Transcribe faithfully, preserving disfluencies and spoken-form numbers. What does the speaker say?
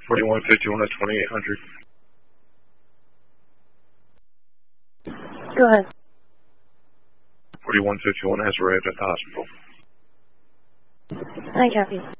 forty-one fifty-one at twenty-eight hundred. Go ahead. forty-one fifty-one has arrived at the hospital. I copy.